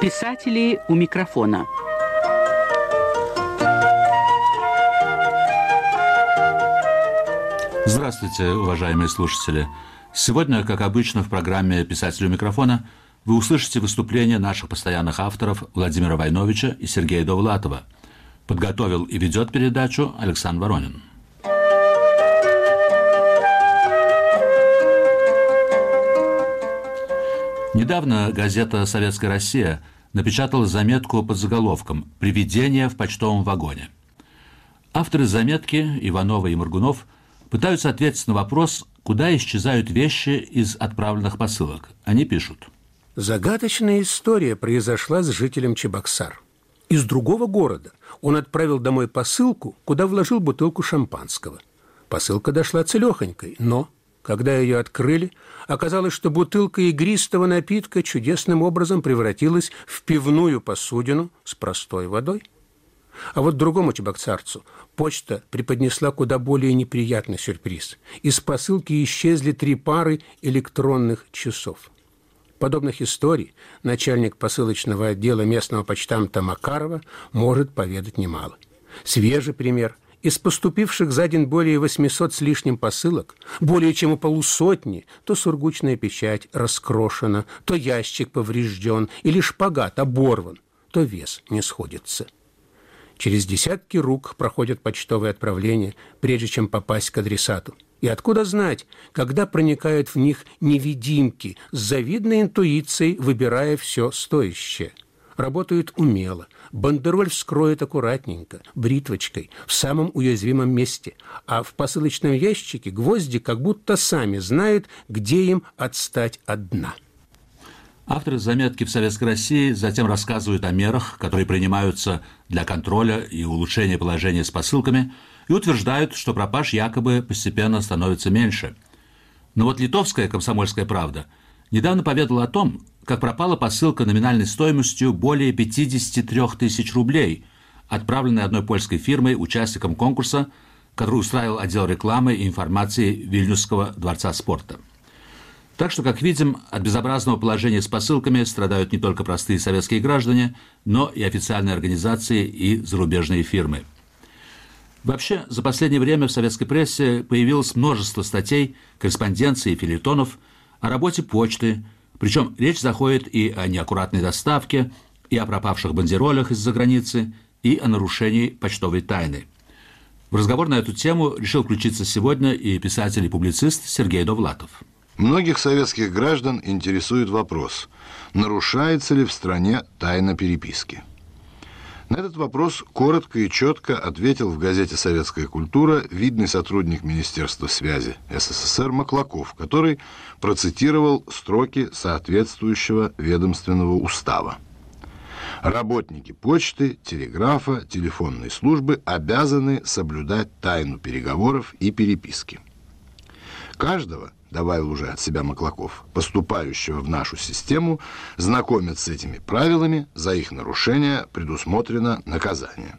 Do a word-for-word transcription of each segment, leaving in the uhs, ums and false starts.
Писатели у микрофона. Здравствуйте, уважаемые слушатели. Сегодня, как обычно, в программе «Писатели у микрофона» вы услышите выступления наших постоянных авторов Владимира Войновича и Сергея Довлатова. Подготовил и ведет передачу Александр Воронин. Недавно газета «Советская Россия» напечатала заметку под заголовком «Привидение в почтовом вагоне». Авторы заметки, Иванова и Моргунов, пытаются ответить на вопрос, куда исчезают вещи из отправленных посылок. Они пишут: загадочная история произошла с жителем Чебоксар. Из другого города он отправил домой посылку, куда вложил бутылку шампанского. Посылка дошла целехонькой, но, когда ее открыли, оказалось, что бутылка игристого напитка чудесным образом превратилась в пивную посудину с простой водой. А вот другому чебоксарцу почта преподнесла куда более неприятный сюрприз. Из посылки исчезли три пары электронных часов. Подобных историй начальник посылочного отдела местного почтамта Макарова может поведать немало. Свежий пример. Из поступивших за день более восьмисот с лишним посылок, более чем у полусотни, то сургучная печать раскрошена, то ящик поврежден, или шпагат оборван, то вес не сходится. Через десятки рук проходят почтовые отправления, прежде чем попасть к адресату. И откуда знать, когда проникают в них невидимки, с завидной интуицией выбирая все стоящее? Работают умело. Бандероль вскроет аккуратненько, бритвочкой, в самом уязвимом месте. А в посылочном ящике гвозди как будто сами знают, где им отстать от дна. Авторы заметки в Советской России затем рассказывают о мерах, которые принимаются для контроля и улучшения положения с посылками, и утверждают, что пропаж якобы постепенно становится меньше. Но вот литовская «Комсомольская правда» недавно поведала о том, как пропала посылка номинальной стоимостью более пятьдесят три тысячи рублей, отправленная одной польской фирмой участникам конкурса, который устраивал отдел рекламы и информации Вильнюсского дворца спорта. Так что, как видим, от безобразного положения с посылками страдают не только простые советские граждане, но и официальные организации и зарубежные фирмы. Вообще, за последнее время в советской прессе появилось множество статей, корреспонденций и фельетонов о работе почты, причем речь заходит и о неаккуратной доставке, и о пропавших бандеролях из-за границы, и о нарушении почтовой тайны. В разговор на эту тему решил включиться сегодня и писатель и публицист Сергей Довлатов. Многих советских граждан интересует вопрос, нарушается ли в стране тайна переписки. На этот вопрос коротко и четко ответил в газете «Советская культура» видный сотрудник Министерства связи СССР Маклаков, который процитировал строки соответствующего ведомственного устава. Работники почты, телеграфа, телефонной службы обязаны соблюдать тайну переговоров и переписки. Каждого, добавил уже от себя Маклаков, поступающего в нашу систему, знакомят с этими правилами, за их нарушение предусмотрено наказание.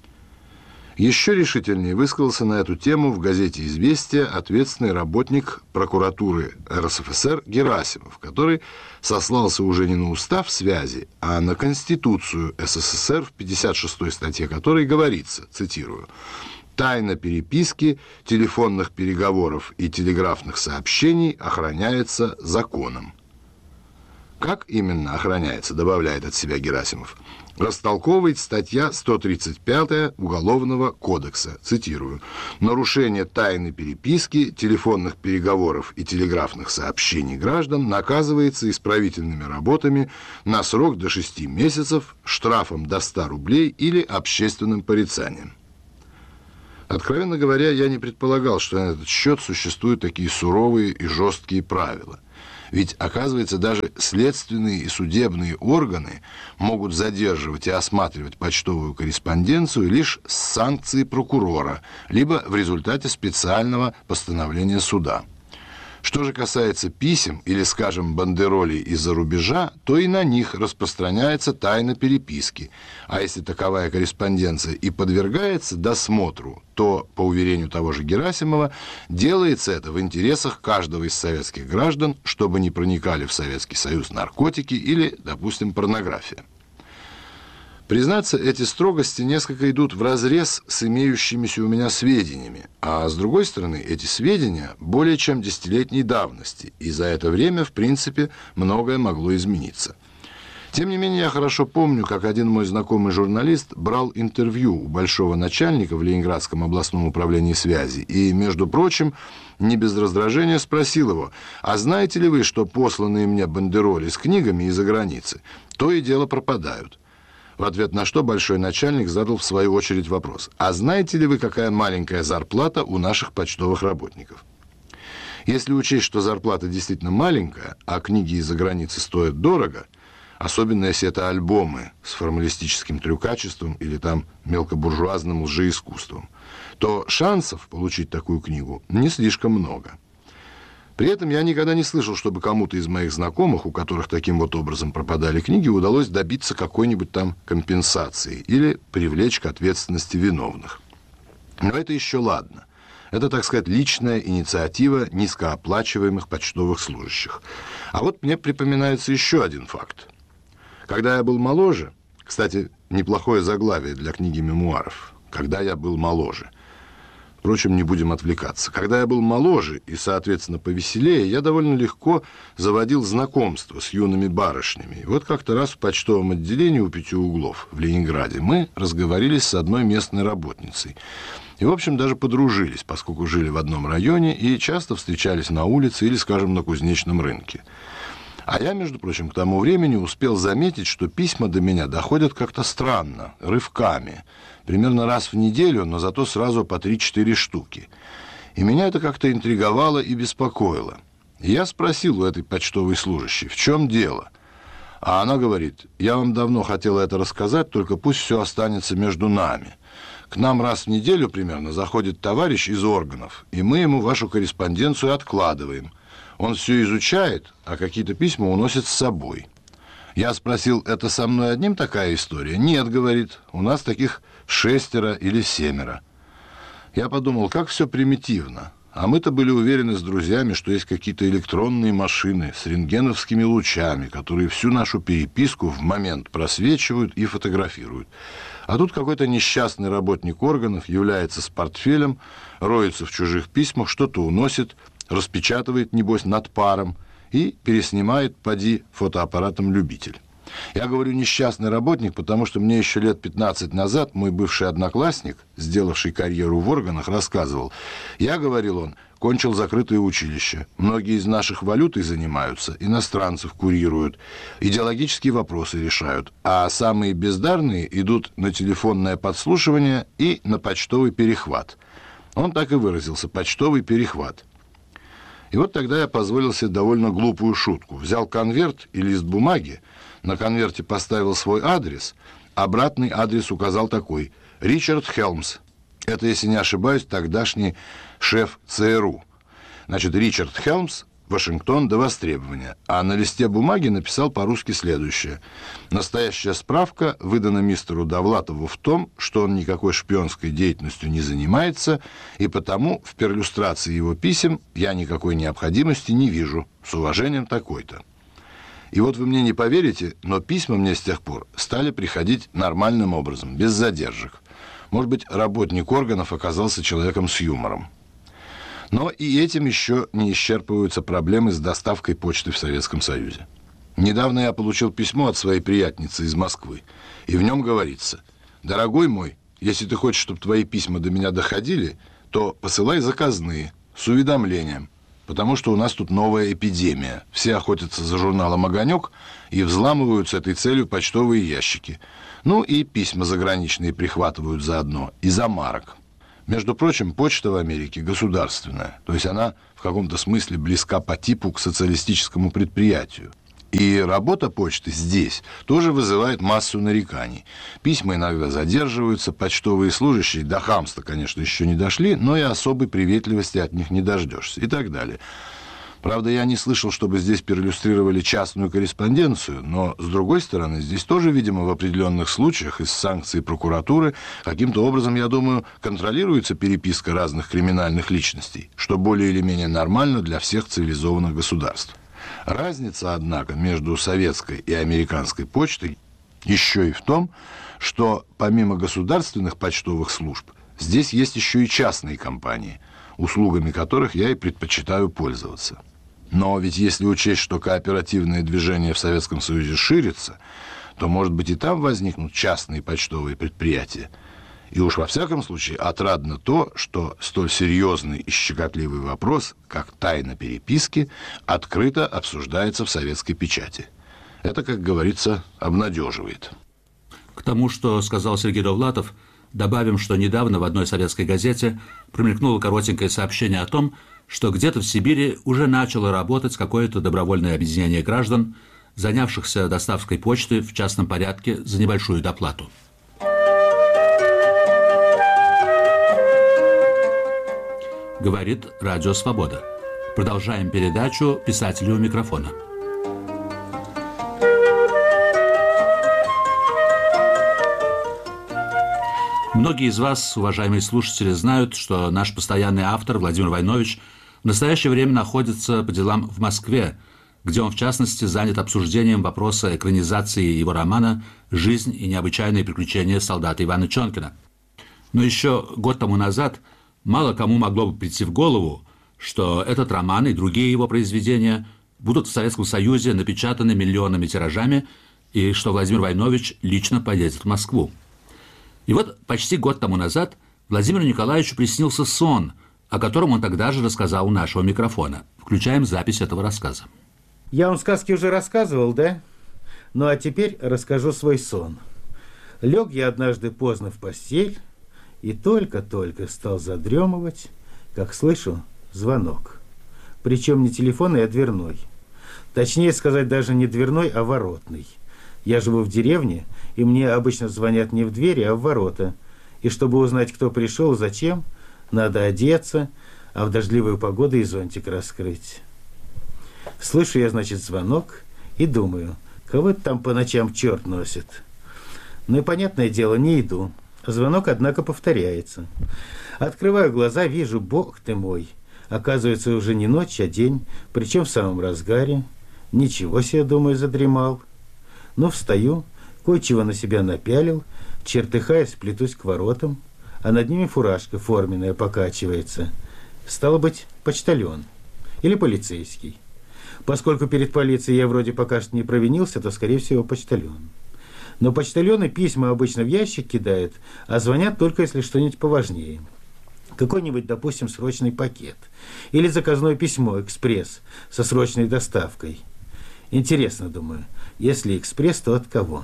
Еще решительнее высказался на эту тему в газете «Известия» ответственный работник прокуратуры РСФСР Герасимов, который сослался уже не на устав связи, а на Конституцию СССР, в пятьдесят шестой статье которой говорится, цитирую: «Тайна переписки, телефонных переговоров и телеграфных сообщений охраняется законом». Как именно охраняется, добавляет от себя Герасимов, растолковывает статья сто тридцать пятая Уголовного кодекса, цитирую: «Нарушение тайны переписки, телефонных переговоров и телеграфных сообщений граждан наказывается исправительными работами на срок до шести месяцев, штрафом до ста рублей или общественным порицанием». Откровенно говоря, я не предполагал, что на этот счет существуют такие суровые и жесткие правила. Ведь, оказывается, даже следственные и судебные органы могут задерживать и осматривать почтовую корреспонденцию лишь с санкцией прокурора, либо в результате специального постановления суда. Что же касается писем или, скажем, бандеролей из-за рубежа, то и на них распространяется тайна переписки. А если таковая корреспонденция и подвергается досмотру, то, по уверению того же Герасимова, делается это в интересах каждого из советских граждан, чтобы не проникали в Советский Союз наркотики или, допустим, порнография. Признаться, эти строгости несколько идут вразрез с имеющимися у меня сведениями, а с другой стороны, эти сведения более чем десятилетней давности, и за это время, в принципе, многое могло измениться. Тем не менее, я хорошо помню, как один мой знакомый журналист брал интервью у большого начальника в Ленинградском областном управлении связи и, между прочим, не без раздражения спросил его: «А знаете ли вы, что посланные мне бандероли с книгами из-за границы то и дело пропадают?» В ответ на что большой начальник задал в свою очередь вопрос: «А знаете ли вы, какая маленькая зарплата у наших почтовых работников?» Если учесть, что зарплата действительно маленькая, а книги из-за границы стоят дорого, особенно если это альбомы с формалистическим трюкачеством или там мелкобуржуазным лжеискусством, то шансов получить такую книгу не слишком много. При этом я никогда не слышал, чтобы кому-то из моих знакомых, у которых таким вот образом пропадали книги, удалось добиться какой-нибудь там компенсации или привлечь к ответственности виновных. Но это еще ладно. Это, так сказать, личная инициатива низкооплачиваемых почтовых служащих. А вот мне припоминается еще один факт. Когда я был моложе, кстати, неплохое заглавие для книги мемуаров, «Когда я был моложе». Впрочем, не будем отвлекаться. Когда я был моложе и, соответственно, повеселее, я довольно легко заводил знакомство с юными барышнями. И вот как-то раз в почтовом отделении у Пяти углов в Ленинграде мы разговорились с одной местной работницей. И, в общем, даже подружились, поскольку жили в одном районе и часто встречались на улице или, скажем, на кузнечном рынке. А я, между прочим, к тому времени успел заметить, что письма до меня доходят как-то странно, рывками, примерно раз в неделю, но зато сразу по три-четыре штуки. И меня это как-то интриговало и беспокоило. И я спросил у этой почтовой служащей, в чем дело? А она говорит: я вам давно хотела это рассказать, только пусть все останется между нами. К нам раз в неделю примерно заходит товарищ из органов, и мы ему вашу корреспонденцию откладываем. Он все изучает, а какие-то письма уносит с собой. Я спросил: это со мной одним такая история? Нет, говорит, у нас таких шестеро или семеро. Я подумал, как все примитивно. А мы-то были уверены с друзьями, что есть какие-то электронные машины с рентгеновскими лучами, которые всю нашу переписку в момент просвечивают и фотографируют. А тут какой-то несчастный работник органов является с портфелем, роется в чужих письмах, что-то уносит, распечатывает, небось, над паром и переснимает, поди, фотоаппаратом любитель. Я говорю «несчастный работник», потому что мне еще лет пятнадцать назад мой бывший одноклассник, сделавший карьеру в органах, рассказывал. Я, говорил он, кончил закрытое училище. Многие из наших валютой занимаются, иностранцев курируют, идеологические вопросы решают, а самые бездарные идут на телефонное подслушивание и на почтовый перехват. Он так и выразился: почтовый перехват. И вот тогда я позволил себе довольно глупую шутку. Взял конверт и лист бумаги, на конверте поставил свой адрес, обратный адрес указал такой: Ричард Хелмс. Это, если не ошибаюсь, тогдашний шеф ЦРУ. Значит, Ричард Хелмс, Вашингтон, до востребования. А на листе бумаги написал по-русски следующее: настоящая справка выдана мистеру Довлатову в том, что он никакой шпионской деятельностью не занимается, и потому в перлюстрации его писем я никакой необходимости не вижу. С уважением, такой-то. И вот вы мне не поверите, но письма мне с тех пор стали приходить нормальным образом, без задержек. Может быть, работник органов оказался человеком с юмором. Но и этим еще не исчерпываются проблемы с доставкой почты в Советском Союзе. Недавно я получил письмо от своей приятницы из Москвы, и в нем говорится: «Дорогой мой, если ты хочешь, чтобы твои письма до меня доходили, то посылай заказные, с уведомлением, потому что у нас тут новая эпидемия. Все охотятся за журналом «Огонек» и взламывают с этой целью почтовые ящики. Ну и письма заграничные прихватывают заодно, и за марок». Между прочим, почта в Америке государственная, то есть она в каком-то смысле близка по типу к социалистическому предприятию. И работа почты здесь тоже вызывает массу нареканий. Письма иногда задерживаются, почтовые служащие до хамства, конечно, еще не дошли, но и особой приветливости от них не дождешься и так далее. Правда, я не слышал, чтобы здесь перлюстрировали частную корреспонденцию, но, с другой стороны, здесь тоже, видимо, в определенных случаях из санкций прокуратуры каким-то образом, я думаю, контролируется переписка разных криминальных личностей, что более или менее нормально для всех цивилизованных государств. Разница, однако, между советской и американской почтой Еще и в том, что помимо государственных почтовых служб, здесь есть еще и частные компании, услугами которых я и предпочитаю пользоваться. Но ведь если учесть, что кооперативное движение в Советском Союзе ширится, то, может быть, и там возникнут частные почтовые предприятия. И уж во всяком случае отрадно то, что столь серьезный и щекотливый вопрос, как тайна переписки, открыто обсуждается в советской печати. Это, как говорится, обнадеживает. К тому, что сказал Сергей Довлатов, добавим, что недавно в одной советской газете промелькнуло коротенькое сообщение о том, что где-то в Сибири уже начало работать какое-то добровольное объединение граждан, занявшихся доставкой почты в частном порядке за небольшую доплату. Говорит Радио Свобода. Продолжаем передачу «Писателю у микрофона». Многие из вас, уважаемые слушатели, знают, что наш постоянный автор Владимир Войнович в настоящее время находится по делам в Москве, где он, в частности, занят обсуждением вопроса экранизации его романа «Жизнь и необычайные приключения солдата Ивана Чонкина». Но еще год тому назад мало кому могло бы прийти в голову, что этот роман и другие его произведения будут в Советском Союзе напечатаны миллионными тиражами и что Владимир Войнович лично поедет в Москву. И вот почти год тому назад Владимиру Николаевичу приснился сон, о котором он тогда же рассказал у нашего микрофона. Включаем запись этого рассказа. Я вам сказки уже рассказывал, да? Ну а теперь расскажу свой сон. Лег я однажды поздно в постель и только-только стал задремывать, как слышу звонок. Причем не телефонный, а дверной. Точнее сказать, даже не дверной, а воротный. Я живу в деревне, и мне обычно звонят не в двери, а в ворота. И чтобы узнать, кто пришел, зачем, надо одеться, а в дождливую погоду и зонтик раскрыть. Слышу я, значит, звонок и думаю, кого это там по ночам черт носит. Ну и, понятное дело, не иду. Звонок, однако, повторяется. Открываю глаза, вижу, бог ты мой. Оказывается, уже не ночь, а день, причем в самом разгаре. Ничего себе, думаю, задремал. Ну, встаю, кое-чего на себя напялил, чертыхаясь, плетусь к воротам, а над ними фуражка форменная покачивается. Стало быть, почтальон или полицейский. Поскольку перед полицией я вроде пока что не провинился, то, скорее всего, почтальон. Но почтальоны письма обычно в ящик кидают, а звонят только если что-нибудь поважнее. Какой-нибудь, допустим, срочный пакет. Или заказное письмо «Экспресс» со срочной доставкой. Интересно, думаю, если «Экспресс», то от кого?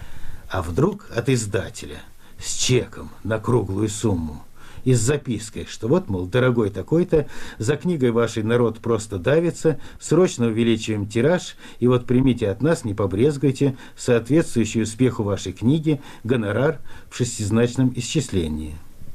А вдруг от издателя с чеком на круглую сумму и с запиской, что вот, мол, дорогой такой-то, за книгой вашей народ просто давится, срочно увеличиваем тираж, и вот примите от нас, не побрезгуйте, соответствующий успеху вашей книги гонорар в шестизначном исчислении.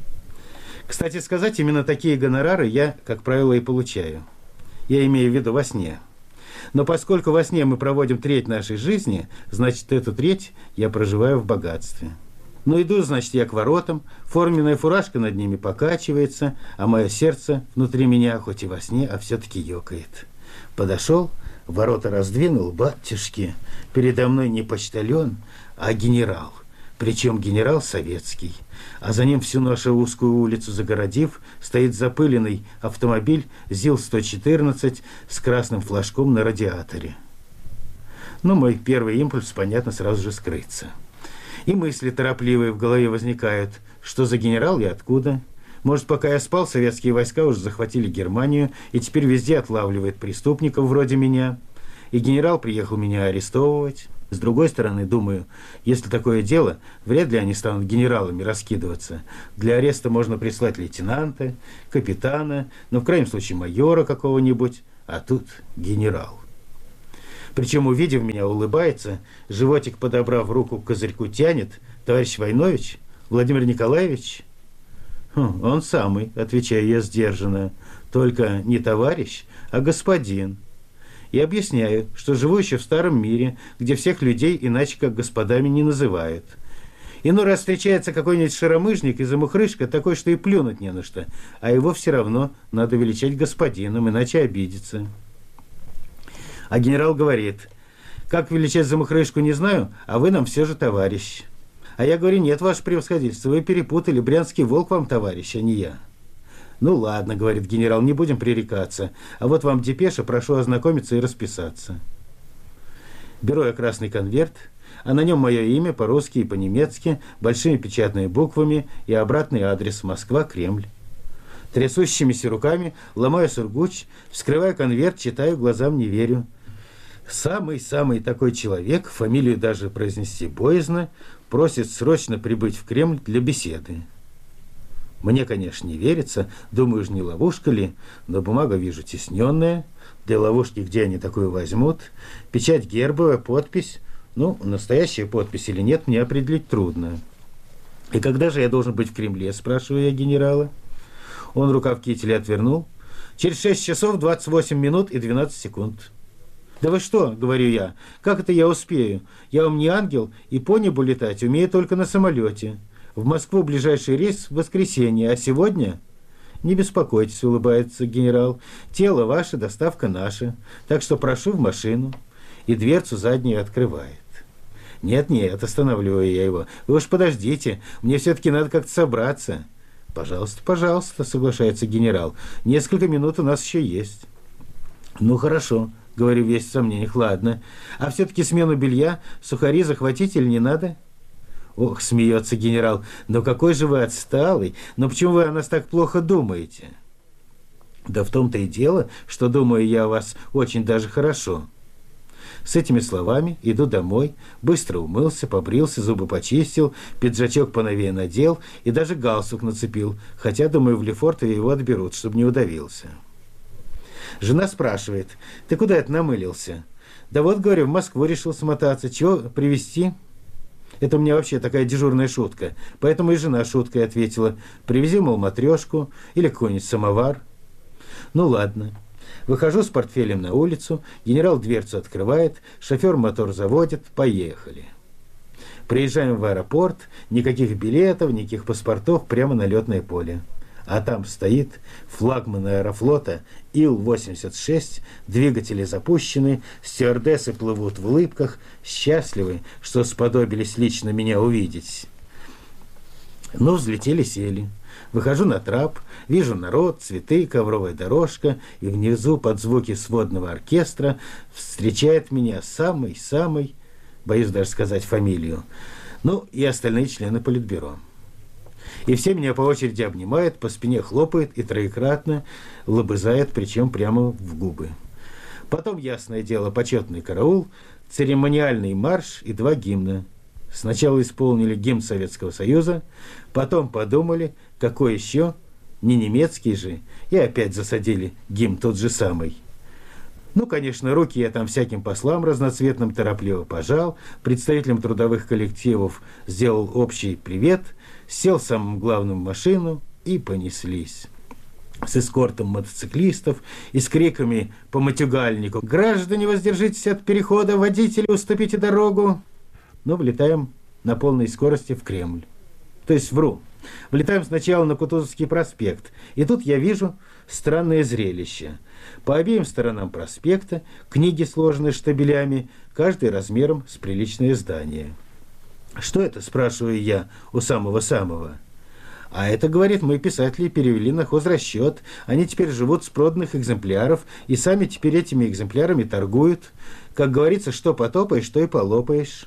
Кстати сказать, именно такие гонорары я, как правило, и получаю. Я имею в виду во сне. Но поскольку во сне мы проводим треть нашей жизни, значит, эту треть я проживаю в богатстве. Ну, иду, значит, я к воротам, форменная фуражка над ними покачивается, а мое сердце внутри меня, хоть и во сне, а все-таки ёкает. Подошел, ворота раздвинул, батюшки, передо мной не почтальон, а генерал. Причем генерал советский. А за ним всю нашу узкую улицу загородив, стоит запыленный автомобиль ЗИЛ сто четырнадцать с красным флажком на радиаторе. Ну, мой первый импульс, понятно, сразу же скрыться. И мысли торопливые в голове возникают. Что за генерал и откуда? Может, пока я спал, советские войска уже захватили Германию и теперь везде отлавливает преступников вроде меня. И генерал приехал меня арестовывать. С другой стороны, думаю, если такое дело, вряд ли они станут генералами раскидываться. Для ареста можно прислать лейтенанта, капитана, но в крайнем случае майора какого-нибудь, а тут генерал. Причем, увидев меня, улыбается, животик подобрав руку к козырьку тянет. Товарищ Войнович, Владимир Николаевич? Хм, он самый, отвечаю я сдержанно, только не товарищ, а господин. И объясняю, что живу еще в старом мире, где всех людей иначе как господами не называют. Иной раз встречается какой-нибудь шаромыжник и замухрышка такой, что и плюнуть не на что, а его все равно надо величать господином, иначе обидится. А генерал говорит: Как величать замухрышку, не знаю, а вы нам все же товарищ. А я говорю, нет, ваше превосходительство, вы перепутали, брянский волк вам товарищ, а не я. Ну ладно, говорит генерал, не будем пререкаться. А вот вам депеша, прошу ознакомиться и расписаться. Беру я красный конверт, а на нем мое имя по-русски и по-немецки, большими печатными буквами и обратный адрес Москва, Кремль. Трясущимися руками ломаю сургуч, вскрываю конверт, читаю, глазам не верю. Самый-самый такой человек, фамилию даже произнести боязно, просит срочно прибыть в Кремль для беседы. Мне, конечно, не верится, думаю, уж не ловушка ли, но бумага вижу тесненная. Для ловушки где они такую возьмут? Печать гербовая, подпись. Ну, настоящая подпись или нет, мне определить трудно. И когда же я должен быть в Кремле, спрашиваю я генерала. Он рукав кителя отвернул. Через шесть часов двадцать восемь минут и двенадцать секунд. «Да вы что?» — говорю я. «Как это я успею? Я вам не ангел, и по небу летать умею только на самолете. В Москву ближайший рейс в воскресенье, а сегодня...» «Не беспокойтесь», — улыбается генерал. «Тело ваше, доставка наша. Так что прошу в машину». И дверцу заднюю открывает. «Нет-нет», — останавливаю я его. «Вы уж подождите, мне все-таки надо как-то собраться». «Пожалуйста, пожалуйста», — соглашается генерал. «Несколько минут у нас еще есть». «Ну, хорошо», — говорю весь в сомнениях. «Ладно. А все-таки смену белья, сухари захватить или не надо?» «Ох», — смеется генерал, — «но какой же вы отсталый! Но почему вы о нас так плохо думаете?» «Да в том-то и дело, что думаю я о вас очень даже хорошо». С этими словами иду домой, быстро умылся, побрился, зубы почистил, пиджачок поновее надел и даже галстук нацепил, хотя, думаю, в Лефортове его отберут, чтобы не удавился. Жена спрашивает: «Ты куда это намылился?» «Да вот, говорю, в Москву решил смотаться. Чего привезти?» Это у меня вообще такая дежурная шутка. Поэтому и жена шуткой ответила: «Привези, мол, матрешку или какой-нибудь самовар». Ну ладно. Выхожу с портфелем на улицу, генерал дверцу открывает, шофер мотор заводит, поехали. Приезжаем в аэропорт, никаких билетов, никаких паспортов, прямо на летное поле. А там стоит флагман аэрофлота Ил восемьдесят шесть, двигатели запущены, стюардессы плывут в улыбках, счастливы, что сподобились лично меня увидеть. Ну, взлетели-сели. Выхожу на трап, вижу народ, цветы, ковровая дорожка, и внизу под звуки сводного оркестра встречает меня самый-самый, боюсь даже сказать фамилию, ну и остальные члены политбюро. И все меня по очереди обнимают, по спине хлопают и троекратно лобызают, причем прямо в губы. Потом, ясное дело, почетный караул, церемониальный марш и два гимна. Сначала исполнили гимн Советского Союза, потом подумали, какой еще, не немецкий же, и опять засадили гимн тот же самый. Ну, конечно, руки я там всяким послам разноцветным торопливо пожал, представителям трудовых коллективов сделал общий привет, сел самым главным в машину и понеслись. С эскортом мотоциклистов и с криками по матюгальнику: «Граждане, воздержитесь от перехода, водители, уступите дорогу!» Но влетаем на полной скорости в Кремль. То есть вру. Влетаем сначала на Кутузовский проспект, и тут я вижу странное зрелище. По обеим сторонам проспекта книги сложены штабелями, каждый размером с приличное здание. «Что это?» – спрашиваю я у самого-самого. «А это, — говорит, — мы, писатели, перевели на хозрасчет. Они теперь живут с проданных экземпляров и сами теперь этими экземплярами торгуют. Как говорится, что потопаешь, то и полопаешь».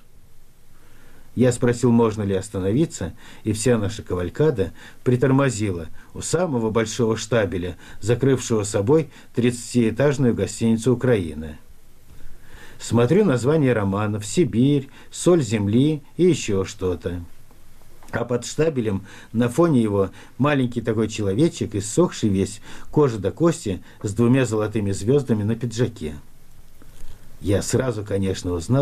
Я спросил, можно ли остановиться, и вся наша кавалькада притормозила у самого большого штабеля, закрывшего собой тридцатиэтажную гостиницу «Украина». Смотрю название романов: «Сибирь», «Соль земли» и еще что-то. А под штабелем на фоне его маленький такой человечек, иссохший весь, кожа до кости, с двумя золотыми звездами на пиджаке. Я сразу, конечно, узнал